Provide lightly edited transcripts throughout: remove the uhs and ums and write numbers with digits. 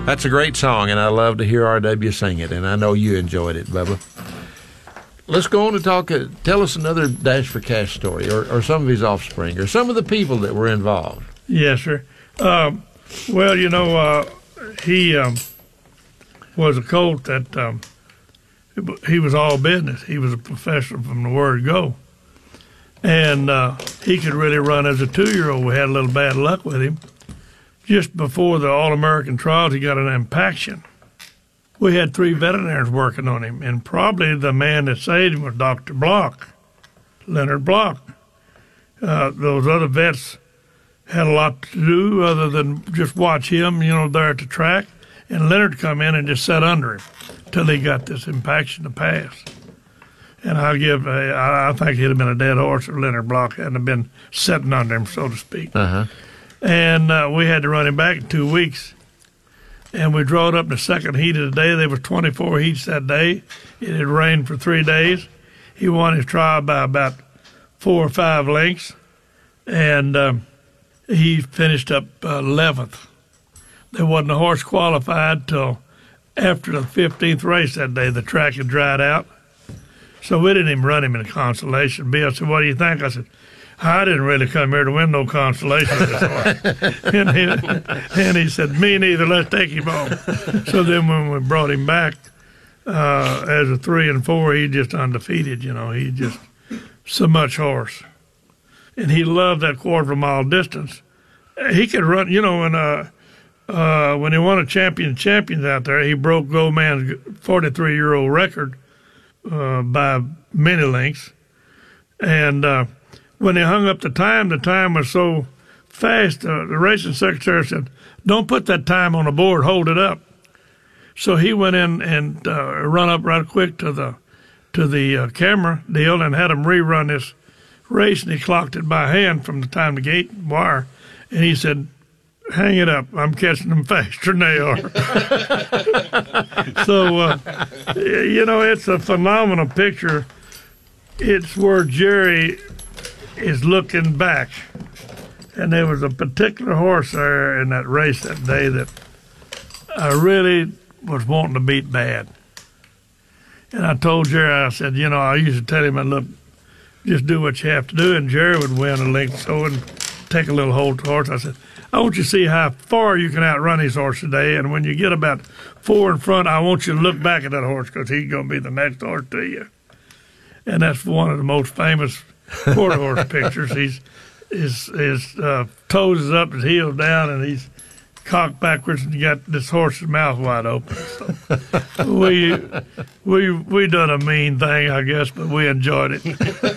That's a great song, and I love to hear R.W. sing it, and I know you enjoyed it, Bubba. Let's go on to talk. Tell us another Dash for Cash story, or some of his offspring, or some of the people that were involved. Yes, sir. Well, he was a colt that he was all business. He was a professional from the word go. And he could really run as a 2-year-old. We had a little bad luck with him. Just before the All-American trials, he got an impaction. We had 3 veterinarians working on him, and probably the man that saved him was Dr. Block, Leonard Block. Those other vets had a lot to do other than just watch him, there at the track, and Leonard come in and just sat under him till he got this impaction to pass. And I think he'd have been a dead horse if Leonard Block hadn't have been sitting under him, so to speak. Uh-huh. And we had to run him back in 2 weeks. And we drove up the second heat of the day. There was 24 heats that day. It had rained for 3 days. He won his trial by about 4 or 5 lengths. And he finished up 11th. There wasn't a horse qualified till after the 15th race that day. The track had dried out. So we didn't even run him in a consolation. Bill said, "What do you think?" I said, "I didn't really come here to win no consolation with this horse." and he said, "Me neither, let's take him home." So then when we brought him back as a 3 and 4, he just undefeated, he just so much horse. And he loved that quarter-mile distance. He could run, when he won a champions out there, he broke Goldman's 43-year-old record by many lengths. And when they hung up the time was so fast, the racing secretary said, "Don't put that time on the board, hold it up." So he went in and run up right quick to the camera deal and had him rerun this race, and he clocked it by hand from the time the gate wire. And he said, "Hang it up. I'm catching them faster than they are." So, it's a phenomenal picture. It's where Jerry is looking back. And there was a particular horse there in that race that day that I really was wanting to beat bad. And I told Jerry, I said, I used to tell him, "Look, just do what you have to do." And Jerry would win a length so and take a little hold to the horse. I said, "I want you to see how far you can outrun his horse today. And when you get about 4 in front, I want you to look back at that horse because he's going to be the next horse to you." And that's one of the most famous quarter horse pictures. His toes is up, his heels down, and he's cocked backwards, and you got this horse's mouth wide open. So we done a mean thing, I guess, but we enjoyed it.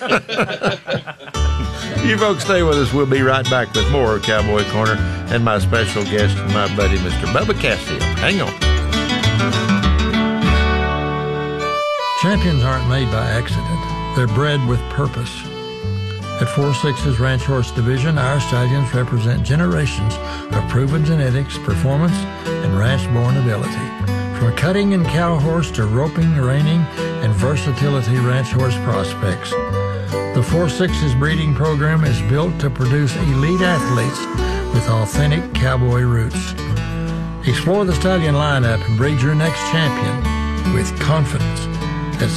You folks stay with us. We'll be right back with more Cowboy Corner and my special guest, my buddy, Mr. Bubba Cassidy. Hang on. Champions aren't made by accident. They're bred with purpose. At 4-6's Ranch Horse Division, our stallions represent generations of proven genetics, performance, and ranch-born ability. From cutting and cow horse to roping, reining, and versatility ranch horse prospects. The 4-6's breeding program is built to produce elite athletes with authentic cowboy roots. Explore the stallion lineup and breed your next champion with confidence at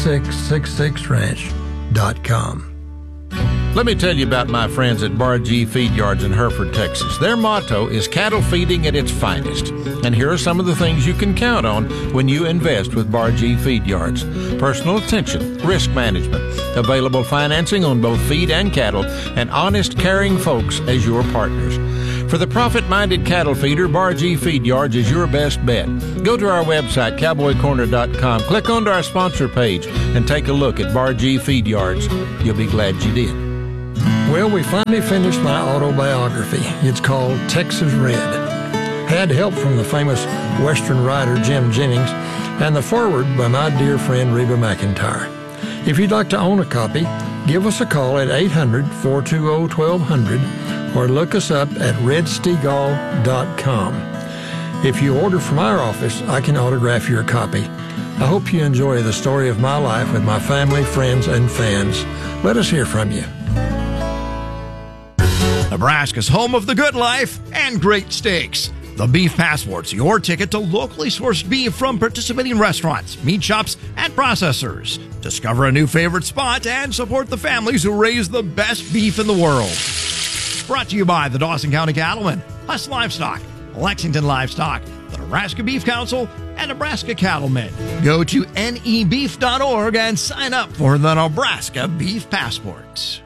6666ranch.com. Let me tell you about my friends at Bar G Feed Yards in Hereford, Texas. Their motto is cattle feeding at its finest. And here are some of the things you can count on when you invest with Bar G Feed Yards. Personal attention, risk management, available financing on both feed and cattle, and honest, caring folks as your partners. For the profit-minded cattle feeder, Bar G Feed Yards is your best bet. Go to our website, cowboycorner.com, click onto our sponsor page, and take a look at Bar G Feed Yards. You'll be glad you did. Well, we finally finished my autobiography. It's called Texas Red. Had help from the famous Western writer Jim Jennings and the foreword by my dear friend Reba McEntire. If you'd like to own a copy, give us a call at 800-420-1200 or look us up at redstegall.com. If you order from our office, I can autograph your copy. I hope you enjoy the story of my life with my family, friends, and fans. Let us hear from you. Nebraska's home of the good life and great steaks. The Beef Passport's your ticket to locally sourced beef from participating restaurants, meat shops, and processors. Discover a new favorite spot and support the families who raise the best beef in the world. Brought to you by the Dawson County Cattlemen, Huss Livestock, Lexington Livestock, the Nebraska Beef Council, and Nebraska Cattlemen. Go to nebeef.org and sign up for the Nebraska Beef Passports.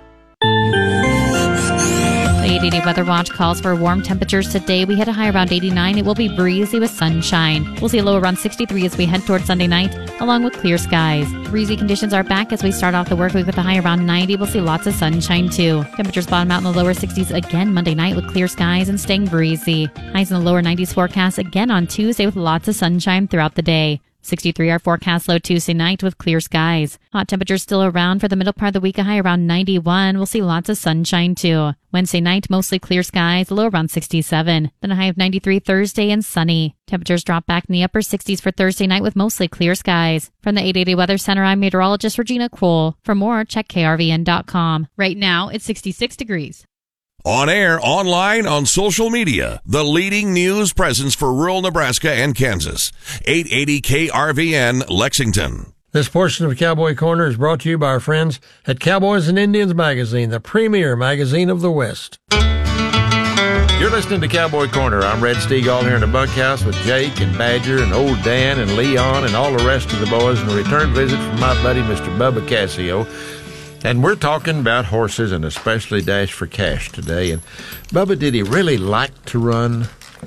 The 880 Weather Watch calls for warm temperatures today. We hit a high around 89. It will be breezy with sunshine. We'll see a low around 63 as we head towards Sunday night, along with clear skies. Breezy conditions are back as we start off the work week with a high around 90. We'll see lots of sunshine too. Temperatures bottom out in the lower 60s again Monday night with clear skies and staying breezy. Highs in the lower 90s forecast again on Tuesday with lots of sunshine throughout the day. 63 our forecast low Tuesday night with clear skies. Hot temperatures still around for the middle part of the week, a high around 91. We'll see lots of sunshine too. Wednesday night, mostly clear skies, low around 67. Then a high of 93 Thursday and sunny. Temperatures drop back in the upper 60s for Thursday night with mostly clear skies. From the 880 Weather Center, I'm meteorologist Regina Kroll. For more, check krvn.com. Right now, it's 66 degrees. On air, online, on social media, the leading news presence for rural Nebraska and Kansas. 880 KRVN, Lexington. This portion of Cowboy Corner is brought to you by our friends at Cowboys and Indians Magazine, the premier magazine of the West. You're listening to Cowboy Corner. I'm Red Steagall here in the bunkhouse with Jake and Badger and old Dan and Leon and all the rest of the boys, and a return visit from my buddy Mr. Bubba Cassio. And we're talking about horses and especially Dash for Cash today. And Bubba, did he really like to run?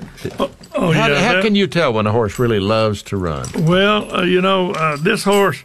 How can you tell when a horse really loves to run? Well, this horse,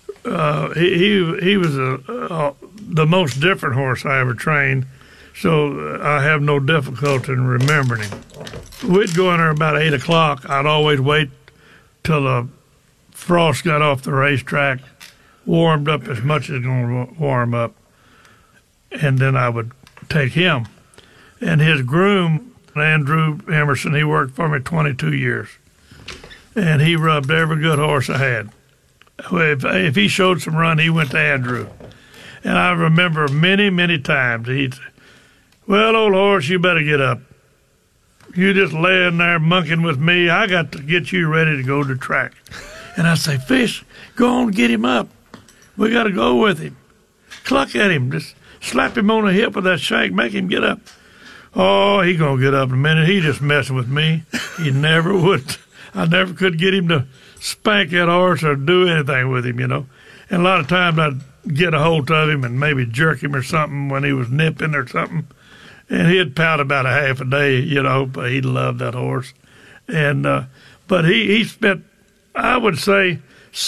he was the most different horse I ever trained, so I have no difficulty in remembering him. We'd go in there about 8 o'clock. I'd always wait till the frost got off the racetrack, warmed up as much as it's going to warm up, and then I would take him. And his groom, Andrew Emerson, he worked for me 22 years, and he rubbed every good horse I had. If he showed some run, he went to Andrew. And I remember many, many times he'd say, "Well, old horse, you better get up. You just laying there monkeying with me. I got to get you ready to go to track." And I'd say, "Fish, go on, get him up. We got to go with him. Cluck at him. Just slap him on the hip with that shank. Make him get up." Oh, he going to get up in a minute. He just messing with me. He never would. I never could get him to spank that horse or do anything with him, And a lot of times I'd get a hold of him and maybe jerk him or something when he was nipping or something. And he'd pout about a half a day, but he loved that horse. And but he spent, I would say,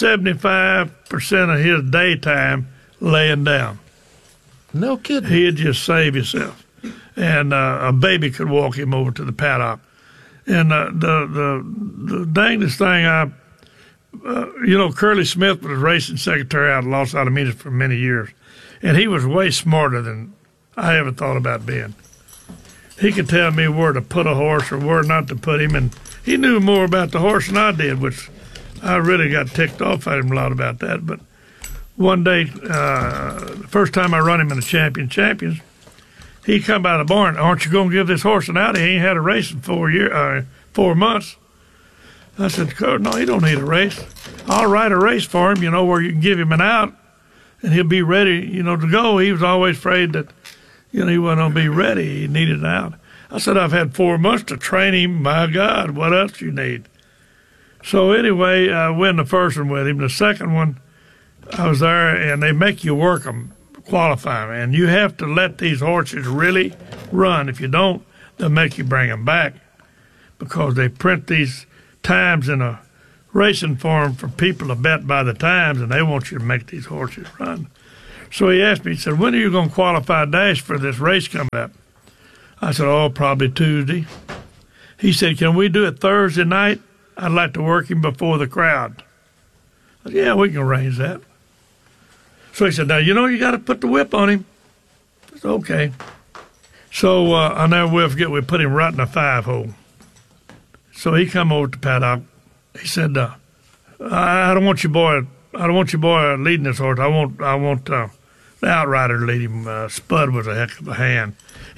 75% of his daytime laying down. No kidding. He'd just save himself. And a baby could walk him over to the paddock. And the dangest thing Curly Smith was racing secretary out of Los Alamitos for many years. And he was way smarter than I ever thought about being. He could tell me where to put a horse or where not to put him. And he knew more about the horse than I did, which I really got ticked off at him a lot about that. But one day, the first time I run him in the Champions, he come out of the barn. "Aren't you going to give this horse an out? He ain't had a race in 4 months." I said, "No, he don't need a race. I'll write a race for him, where you can give him an out, and he'll be ready, to go." He was always afraid that, he wasn't going to be ready. He needed an out. I said, "I've had 4 months to train him. My God, what else you need?" So anyway, I win the first one with him. The second one, I was there, and they make you work them, qualify them. And you have to let these horses really run. If you don't, they'll make you bring them back because they print these times in a racing form for people to bet by the times, and they want you to make these horses run. So he asked me, he said, "When are you going to qualify Dash for this race coming up?" I said, "Oh, probably Tuesday." He said, "Can we do it Thursday night? I'd like to work him before the crowd." I said, "Yeah, we can arrange that." So he said, "Now, you got to put the whip on him." I said, "Okay." So I'll never will forget, we put him right in a 5-hole. So he come over to paddock. He said, I don't want your boy leading this horse. I want the outrider to lead him." Spud was a heck of a hand.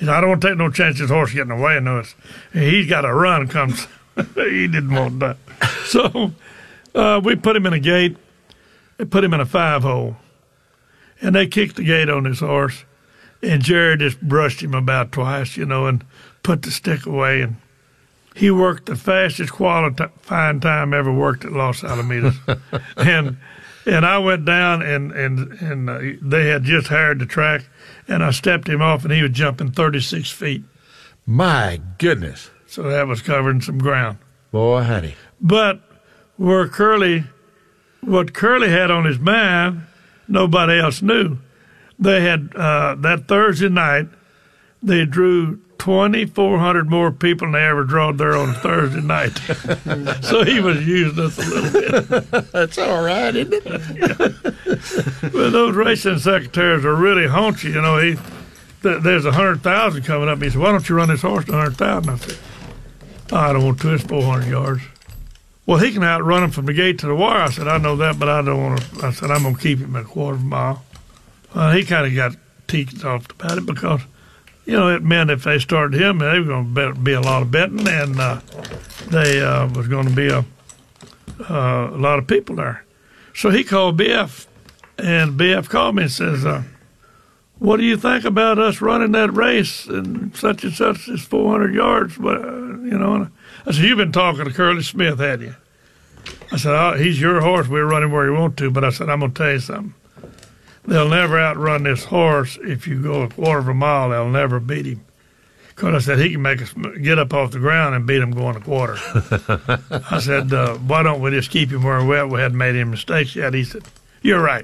He said, I don't want to take no chance this horse getting away. No, he's got to run. Comes. He didn't want that. So we put him in a gate and put him in a 5-hole. And they kicked the gate on his horse. And Jerry just brushed him about twice, and put the stick away. And he worked the fastest qualifying time ever worked at Los Alamitos. and I went down, and they had just hired the track, and I stepped him off, and he was jumping 36 feet. My goodness. So that was covering some ground. Boy, honey. But what Curly had on his mind, nobody else knew. They had, that Thursday night, they drew 2,400 more people than they ever drawed there on Thursday night. So he was using us a little bit. That's all right, isn't it? Yeah. But those racing secretaries are really haunchy. There's 100,000 coming up. He said, why don't you run this horse to 100,000? I said, I don't want to. It's 400 yards. Well, he can outrun him from the gate to the wire. I said, I know that, but I don't want to. I said, I'm going to keep him at a quarter of a mile. He kind of got teased off about it because, it meant if they started him, they were going to be a lot of betting, and they was going to be a lot of people there. So he called BF, and BF called me and says, what do you think about us running that race and such is 400 yards? And I said, you've been talking to Curly Smith, hadn't you? I said, he's your horse. We're running where you want to. But I said, I'm going to tell you something. They'll never outrun this horse if you go a quarter of a mile. They'll never beat him. Because I said, he can make us get up off the ground and beat him going a quarter. I said, why don't we just keep him where we're at? We hadn't made any mistakes yet. He said, you're right.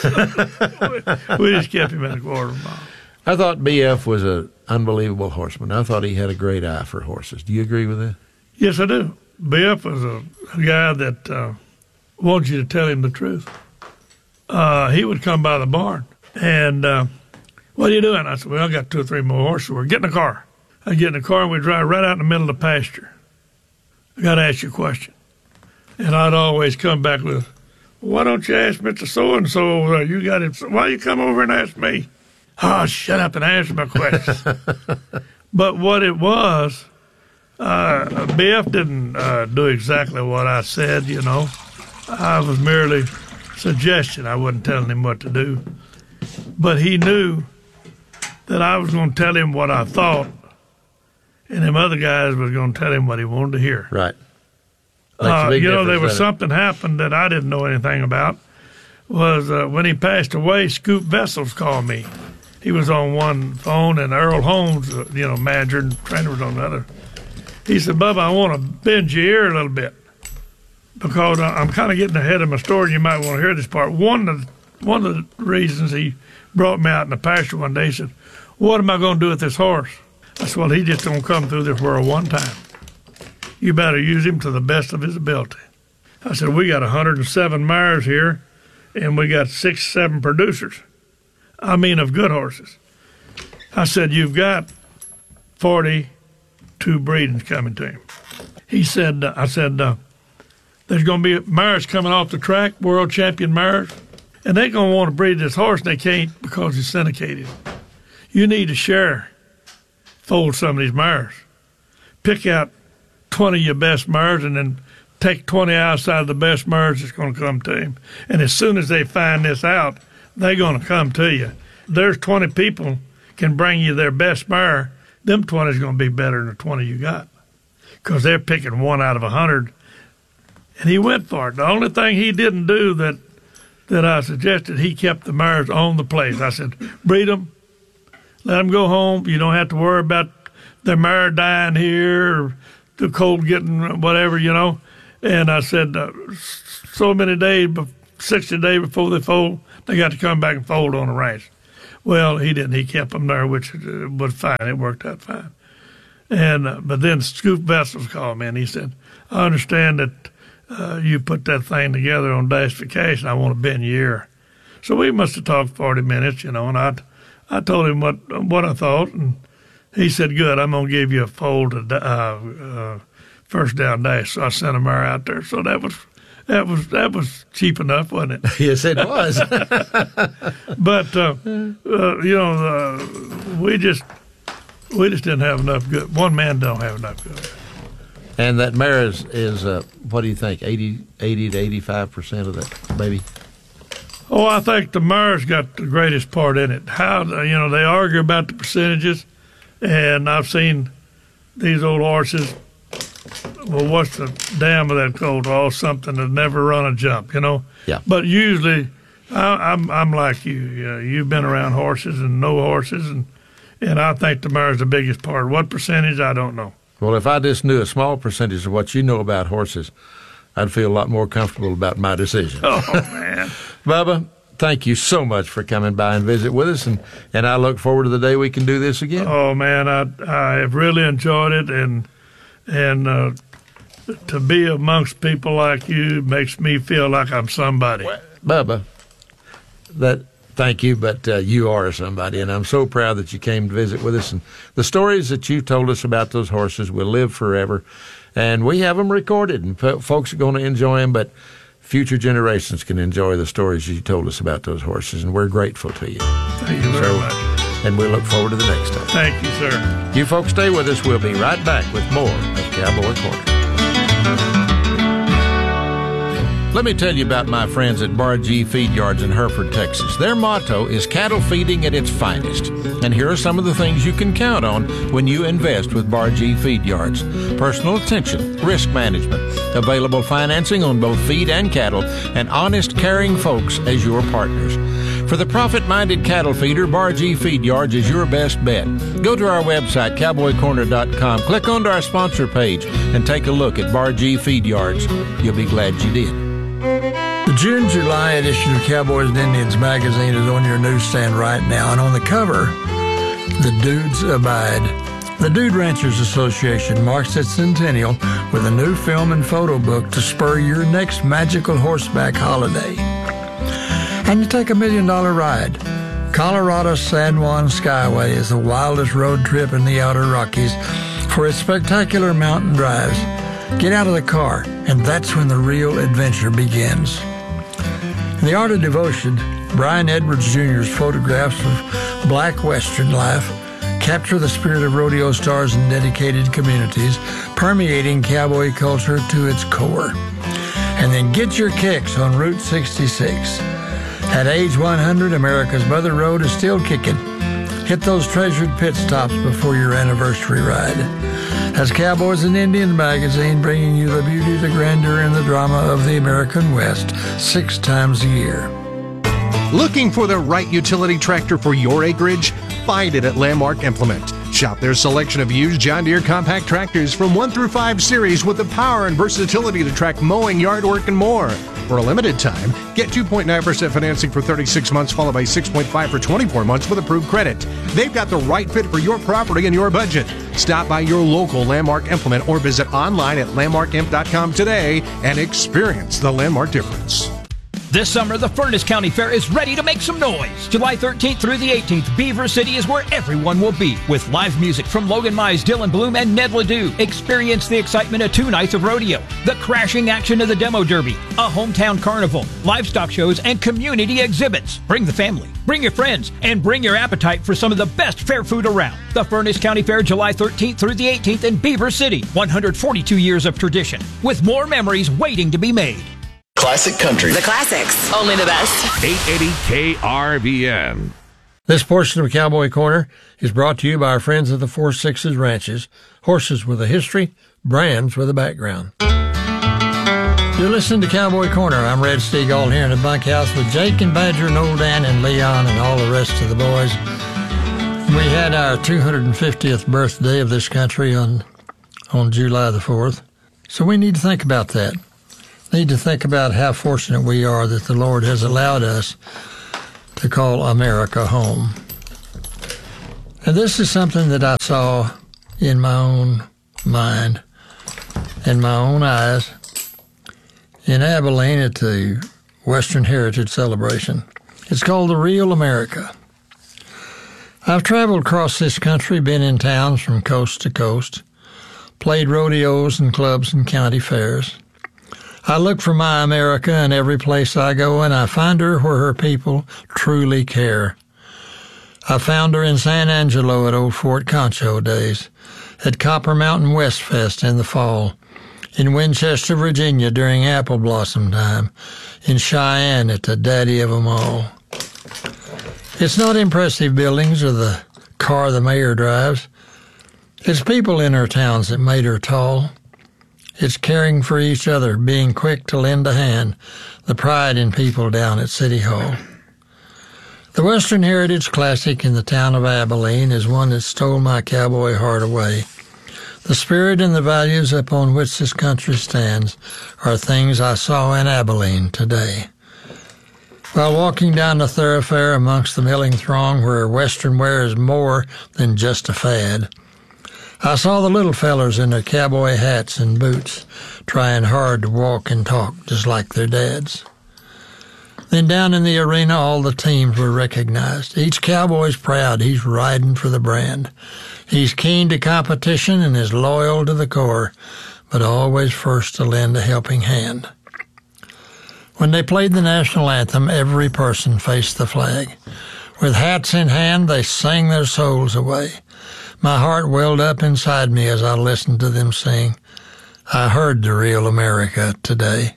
We just kept him at a quarter of a mile. I thought BF was an unbelievable horseman. I thought he had a great eye for horses. Do you agree with that? Yes, I do. BF was a guy that wanted you to tell him the truth. He would come by the barn, and what are you doing? I said, well, I got 2 or 3 more horses. We're getting in the car. I'd get in the car, and we'd drive right out in the middle of the pasture. I got to ask you a question. And I'd always come back with, why don't you ask Mr. So-and-so? You got him. Why you come over and ask me? Oh, shut up and answer my questions. But what it was, BF didn't do exactly what I said, I was merely suggestion. I wasn't telling him what to do. But he knew that I was going to tell him what I thought, and them other guys was going to tell him what he wanted to hear. Right. There was something happened that I didn't know anything about. Was when he passed away, Scoop Vessels called me. He was on one phone, and Earl Holmes, manager and trainer, was on the other. He said, Bubba, I want to bend your ear a little bit because I'm kind of getting ahead of my story. You might want to hear this part. One of the reasons he brought me out in the pasture one day, he said, what am I going to do with this horse? I said, well, he just don't come through this world one time. You better use him to the best of his ability. I said, we got 107 mares here, and we got 6, 7 producers. I mean, of good horses. I said, you've got 42 breedings coming to him. He said, I said, there's going to be mares coming off the track, world champion mares, and they're going to want to breed this horse, and they can't because he's syndicated. You need to fold some of these mares. Pick out 20 of your best mares and then take 20 outside of the best mares that's going to come to him. And as soon as they find this out, they're going to come to you. There's 20 people can bring you their best mare. Them 20 is going to be better than the 20 you got because they're picking 1 out of 100. And he went for it. The only thing he didn't do that I suggested, he kept the mares on the place. I said, breed them, let them go home. You don't have to worry about their mare dying here or the cold getting whatever, And I said, so many days, 60 days before they fold, they got to come back and fold on the ranch. Well, he didn't. He kept them there, which was fine. It worked out fine. And but then Scoop Vessels called me, and he said, I understand that you put that thing together on Dash for Cash, and I want to bend your ear. So we must have talked 40 minutes, and I told him what I thought, and he said, good, I'm going to give you a fold first down dash. So I sent a mare out there. So that was cheap enough, wasn't it? Yes, it was. But, we just We just didn't have enough good. One man don't have enough good. And that mare is what do you think, 80 to 85% of that baby? Oh, I think the mare's got the greatest part in it. How, they argue about the percentages, and I've seen these old horses, well, what's the dam of that colt? Oh, something that never run a jump, Yeah. But usually, I'm like you. You've been around horses and know horses, and I think the mare's the biggest part. What percentage, I don't know. Well, if I just knew a small percentage of what you know about horses, I'd feel a lot more comfortable about my decision. Oh, man. Bubba, thank you so much for coming by and visit with us, and I look forward to the day we can do this again. Oh, man, I have really enjoyed it, and to be amongst people like you makes me feel like I'm somebody. Well, Bubba, thank you, but you are somebody, and I'm so proud that you came to visit with us. And the stories that you told us about those horses will live forever, and we have them recorded, and folks are going to enjoy them, but future generations can enjoy the stories you told us about those horses, and we're grateful to you. Thank you very much. And we look forward to the next time. Thank you, sir. You folks stay with us. We'll be right back with more of Cowboy Corner. Let me tell you about my friends at Bar G Feed Yards in Hereford, Texas. Their motto is cattle feeding at its finest. And here are some of the things you can count on when you invest with Bar G Feed Yards. Personal attention, risk management, available financing on both feed and cattle, and honest, caring folks as your partners. For the profit-minded cattle feeder, Bar G Feed Yards is your best bet. Go to our website, cowboycorner.com, click onto our sponsor page, and take a look at Bar G Feed Yards. You'll be glad you did. The June-July edition of Cowboys and Indians magazine is on your newsstand right now, and on the cover, The Dudes Abide. The Dude Ranchers Association marks its centennial with a new film and photo book to spur your next magical horseback holiday. And you take $1 million ride. Colorado San Juan Skyway is the wildest road trip in the outer Rockies for its spectacular mountain drives. Get out of the car, and that's when the real adventure begins. In The Art of Devotion, Brian Edwards Jr.'s photographs of black Western life capture the spirit of rodeo stars and dedicated communities, permeating cowboy culture to its core. And then get your kicks on Route 66. At age 100, America's Mother Road is still kicking. Hit those treasured pit stops before your anniversary ride. That's Cowboys and Indians magazine, bringing you the beauty, the grandeur, and the drama of the American West 6 times a year. Looking for the right utility tractor for your acreage? Find it at Landmark Implement. Shop their selection of used John Deere compact tractors from 1 through 5 series with the power and versatility to track mowing, yard work, and more. For a limited time, get 2.9% financing for 36 months, followed by 6.5% for 24 months with approved credit. They've got the right fit for your property and your budget. Stop by your local Landmark Implement or visit online at landmarkimp.com today and experience the Landmark difference. This summer, the Furnace County Fair is ready to make some noise. July 13th through the 18th, Beaver City is where everyone will be, with live music from Logan Mize, Dylan Bloom, and Ned Ledoux. Experience the excitement of 2 nights of rodeo, the crashing action of the Demo Derby, a hometown carnival, livestock shows, and community exhibits. Bring the family, bring your friends, and bring your appetite for some of the best fair food around. The Furnace County Fair, July 13th through the 18th in Beaver City. 142 years of tradition, with more memories waiting to be made. Classic country. The classics. Only the best. 880 KRVN. This portion of Cowboy Corner is brought to you by our friends at the 4 Sixes Ranches. Horses with a history, brands with a background. You're listening to Cowboy Corner. I'm Red Steagall here in the bunkhouse with Jake and Badger and Old Dan and Leon and all the rest of the boys. We had our 250th birthday of this country on July the 4th. So we need to think about that. Need to think about how fortunate we are that the Lord has allowed us to call America home. And this is something that I saw in my own mind, in my own eyes, in Abilene at the Western Heritage Celebration. It's called The Real America. I've traveled across this country, been in towns from coast to coast, played rodeos and clubs and county fairs. I look for my America in every place I go, and I find her where her people truly care. I found her in San Angelo at old Fort Concho days, at Copper Mountain West Fest in the fall, in Winchester, Virginia during apple blossom time, in Cheyenne at the daddy of 'em all. It's not impressive buildings or the car the mayor drives. It's people in her towns that made her tall. It's caring for each other, being quick to lend a hand, the pride in people down at City Hall. The Western Heritage Classic in the town of Abilene is one that stole my cowboy heart away. The spirit and the values upon which this country stands are things I saw in Abilene today. While walking down the thoroughfare amongst the milling throng where Western wear is more than just a fad, I saw the little fellers in their cowboy hats and boots trying hard to walk and talk just like their dads. Then down in the arena, all the teams were recognized. Each cowboy's proud he's riding for the brand. He's keen to competition and is loyal to the core, but always first to lend a helping hand. When they played the national anthem, every person faced the flag. With hats in hand, they sang their souls away. My heart welled up inside me as I listened to them sing. I heard the real America today.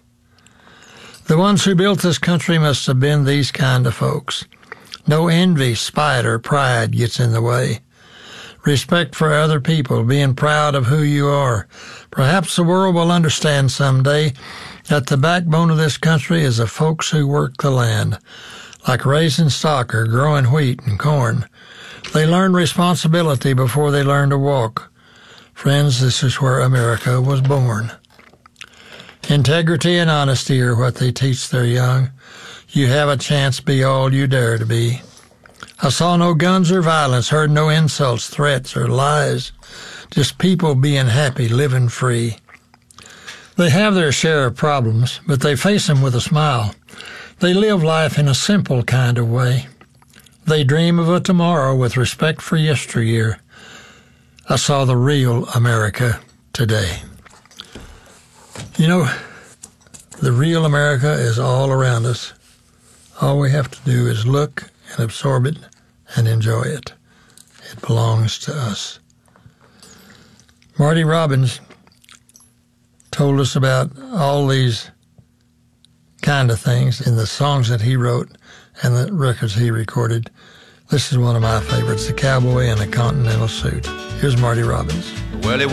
The ones who built this country must have been these kind of folks. No envy, spite, or pride gets in the way. Respect for other people, being proud of who you are. Perhaps the world will understand someday that the backbone of this country is the folks who work the land, like raising stock or growing wheat and corn. They learn responsibility before they learn to walk. Friends, this is where America was born. Integrity and honesty are what they teach their young. You have a chance, be all you dare to be. I saw no guns or violence, heard no insults, threats, or lies. Just people being happy, living free. They have their share of problems, but they face them with a smile. They live life in a simple kind of way. They dream of a tomorrow with respect for yesteryear. I saw the real America today. You know, the real America is all around us. All we have to do is look and absorb it and enjoy it. It belongs to us. Marty Robbins told us about all these kind of things in the songs that he wrote and the records he recorded. This is one of my favorites, The Cowboy in a Continental Suit. Here's Marty Robbins. Well,